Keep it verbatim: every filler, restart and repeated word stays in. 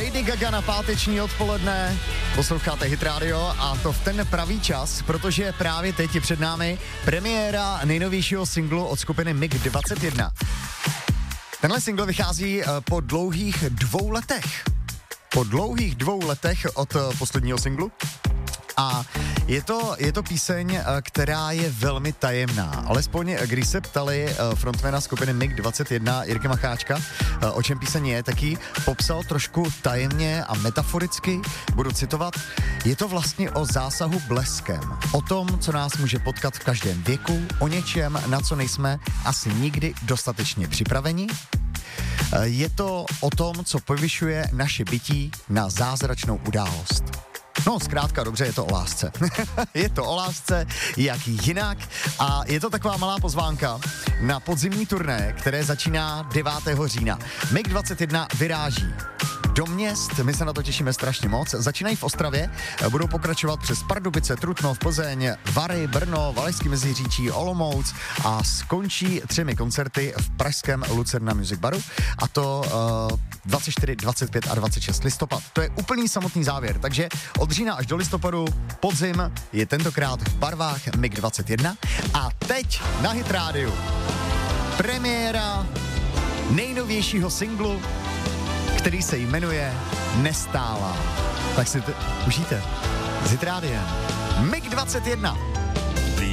Lady Gaga na páteční odpoledne. Posloucháte Hit Radio a to v ten pravý čas, protože právě teď je před námi premiéra nejnovějšího singlu od skupiny mig dvacet jedna. Tenhle single vychází po dlouhých dvou letech. Po dlouhých dvou letech od posledního singlu. A je to, je to píseň, která je velmi tajemná. Alespoň, když se ptali frontmana skupiny mig dvacet jedna Jirky Macháčka, o čem píseň je, taky popsal trošku tajemně a metaforicky, budu citovat, je to vlastně o zásahu bleskem, o tom, co nás může potkat v každém věku, o něčem, na co nejsme asi nikdy dostatečně připraveni. Je to o tom, co povyšuje naše bytí na zázračnou událost. No, zkrátka dobře, je to o lásce. Je to o lásce, jak jinak. A je to taková malá pozvánka na podzimní turné, které začíná devátého října. mig dvacet jedna vyráží do měst, my se na to těšíme strašně moc. Začínají v Ostravě, budou pokračovat přes Pardubice, Trutnov, Plzeň, Vary, Brno, Valašský Meziříčí, Olomouc a skončí třemi koncerty v pražském Lucerna Music Baru, a to uh, dvacet čtyři, dvacet pět a dvacet šest listopad. To je úplný samotný závěr, takže od října až do listopadu podzim je tentokrát v barvách mig dvacet jedna. A teď na Hit Radio premiéra nejnovějšího singlu, který se jmenuje Nestálá. Tak si to užijte. S Hit Rádiem. mig dvacet jedna.